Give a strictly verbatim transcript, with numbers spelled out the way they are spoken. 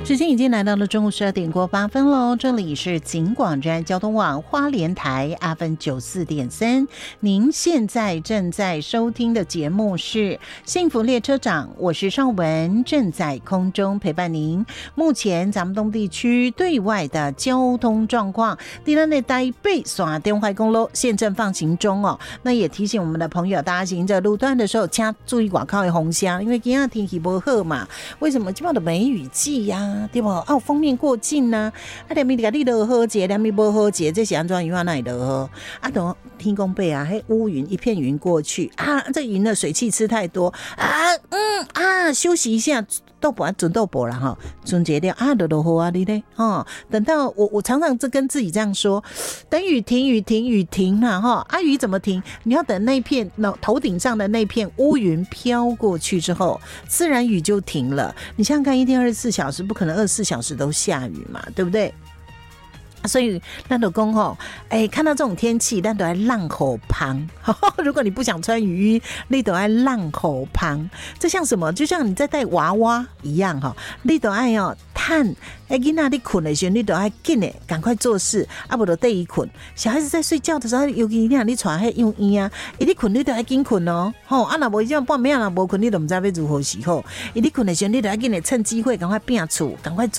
时间已经来到了中午十二点过八分喽，这里是警广站交通网花莲台 F M 九四点三，您现在正在收听的节目是幸福列车长，我是邵文，正在空中陪伴您。目前咱们东地区对外的交通状况，第咱的台北线中华公路现正放行中哦。那也提醒我们的朋友，大家行着路段的时候，请注意外口的风声，因为今天天气不好嘛。为什么？基本的梅雨季呀、啊。对不？哦，封面过境呐、啊，啊，连咪甲你落好节，连咪无好节，这是安怎样？哪里落好？啊，等天公伯啊，嘿，乌云一片云过去啊，这云的水汽吃太多啊，嗯啊，休息一下。豆腐啊，准豆腐了哈，准节料啊，落落好啊，你呢？哦，等到我我常常跟自己这样说，等雨停，雨停，雨停了哈。啊，雨怎么停？你要等那片头顶上的那片乌云飘过去之后，自然雨就停了。你想想看，一天二十四小时，不可能二十四小时都下雨嘛，对不对？所以咱就讲吼，哎，看到这种天气，咱都要浪口旁。如果你不想穿雨衣，你都要浪口旁。这像什么？就像你在带娃娃一样哈，你都爱哦探。哎，囡仔你困的时候，你都要紧的，赶快做事，啊，不就带伊困。小孩子在睡觉的时候，尤其你你带迄幼婴啊，伊你困你都要紧困哦。吼，啊，若无这样半暝啊，无困你都唔知要如何是好。伊你困的时候，你都要紧的趁机会赶快变厝，赶快做。